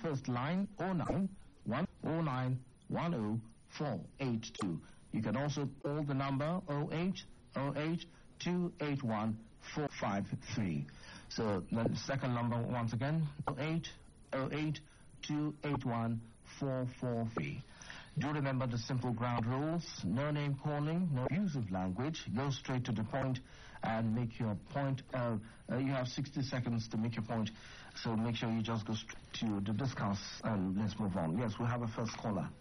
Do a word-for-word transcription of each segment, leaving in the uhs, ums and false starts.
first line oh nine one oh nine one oh four eight two. You can also call the number oh eight oh eight two eight one four five three. So the second number once again, oh eight oh eight two eight one four four three. Do remember the simple ground rules: no name calling, no use of language, go straight to the point and make your point. Uh, uh, you have sixty seconds to make your point, so make sure you just go straight to the discuss and let's move on. Yes, we have a first caller.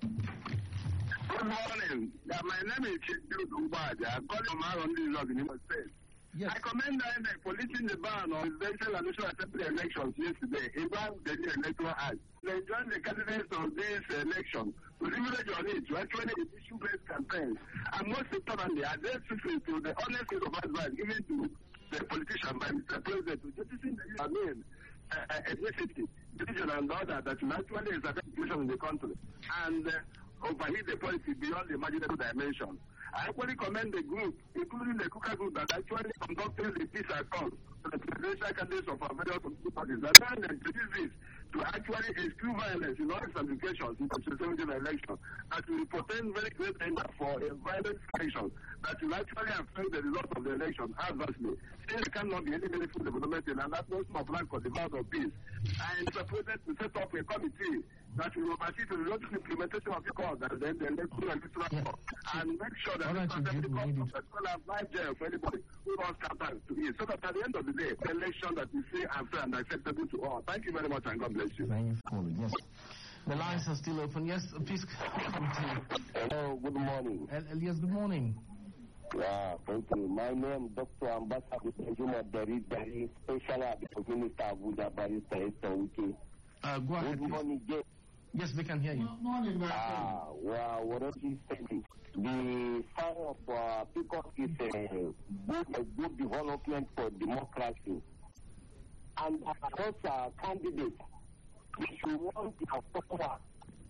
Good morning. Uh, my name is Chidu Ubaja. I'm calling from Aaron Lizard in Imo State. Yes. I commend I N E C for lifting the ban on presidential and national assembly elections yesterday. It bans the new electoral act. They joined the candidates of this election to leverage on it to actually issue-based campaigns. And most importantly, address to the honest piece of advice given to the politician by Mister President to jettison the I mean, uh, ethnicity, religion, and other that will actually is a situation in the country and uh, overheat the policy beyond the imaginable dimension. I equally commend the group, including the Kuka group, that actually conducted the peace accord to the presidential candidates of our various political parties. That then introduce this to actually exclude violence in all its applications in the twenty seventeen election. That will portend very great danger for a violent election that will actually affect the result of the election adversely. Since there cannot be any meaningful development in an atmosphere of lack of development of peace. I am supposed to set up a committee that will oversee the result implementation of the code and then the electoral and electoral Yeah. code and make sure that All right, the you cost need of it. the school have life jail for anybody who wants counter to it. So that at the end of the day, the election that we see and fair and acceptable to all. Thank you very much and God bless you. Thank you for calling. Yes. The lines are still open. Yes, uh, please continue. Hello, good morning. Uh, yes, good morning. Yeah, thank you. My name is Doctor Ambassador Benjamin Dari Dari, Special Advocate Minister Abuja Barrister Esther Wike. Uh, go ahead, Good please. morning, Jay. Yes, we can hear you. Morning, my Ah, well, what are you saying? The sign of uh, Peacock is a good, a good development for democracy. And as a candidate, we should want to support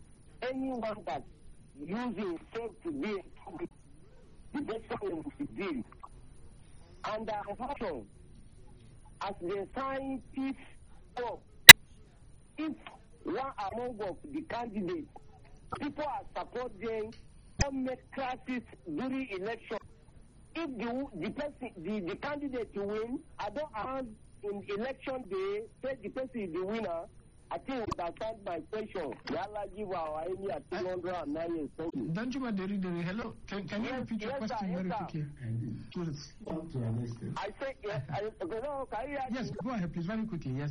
anyone that using himself to be a public, the best one will be deal. And uh, also, as the sign peace up, if one among of the candidates, people are supporting some make classes during election. If the the person the, the candidate to win, I don't have in election day say the person is the winner. I think we understand my question. Yalla give our any at two hundred and nine years. Don't you Deri Deri, hello? Can, can you Yes, repeat your yes, question sir, very yes, quickly? Please. I say yes. I, no, can you Yes, go ahead, please, very quickly, yes.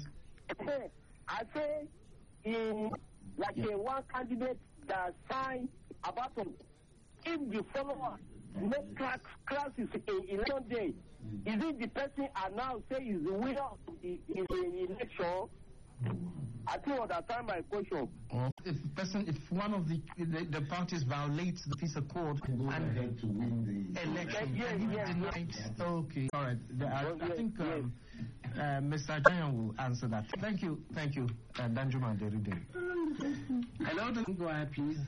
I say in like Yeah. a one candidate that signed about some, if the follower make class classes in election day, is it the person I now say is the winner of the, in the election? I think understand my question. Or if person, if one of the the, the parties violates the peace accord and to win the election, Yes, and he yes, denied. Okay, all right. The- I, Oh, I yes, think um, uh, Mister Jayan will answer that. Thank you, thank you, uh, Danjuma Deri Deri. Hello, Dan- go ahead, please.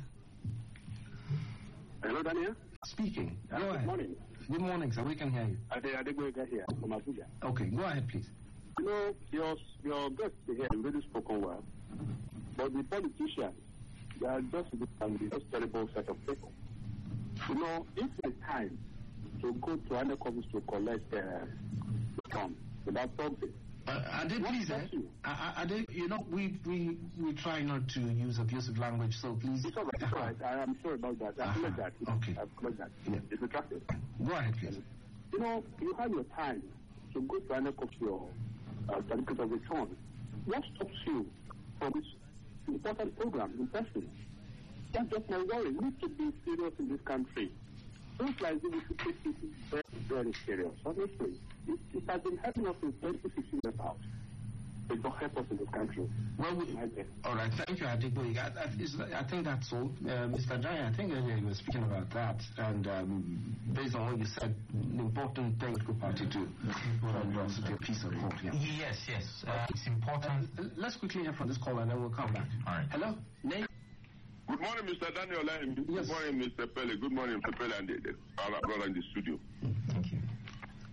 Hello, Daniel. Speaking. Go Good ahead. morning. Good morning, sir. We can hear you. Ade Adegboyega here from Abuja. Okay, go ahead, please. You know, your, your guest here really spoken well. But the politicians, they are just a just terrible set of people. You know, if it's time to go to other office to collect uh, funds without something, Uh, Ade, please, eh? Uh, Ade, you know, we, we we try not to use abusive language, so please. it's all right. It's all right. I am sorry about that. I Uh-huh. acknowledge that. Okay. I acknowledge that. Yeah. It's attractive. Go ahead, please. You know, you have your time to go to another of your uh, certificate of return. What stops you from this important program in person? That's just my worry. We need to be serious in this country. Things like this, we should take it very, very serious. Honestly, it, it has been helping us in twenty fifteen years out. It will help us in this country. Well, we, all right. Thank you, Adegboyega. I, I, I think that's all. Uh, Mister Jai, I think earlier you were speaking about that, and um, based on what you said, the important thing for party to for a piece of work. Yeah. Yes, yes. Uh, it's important. Uh, let's quickly hear from this call, and then we'll come back. All right. Hello, Nate. Good morning, Mister Daniel. Yes. Good morning, Mister Pele. Good morning, Mister Pele, and the, the, our brother in the studio.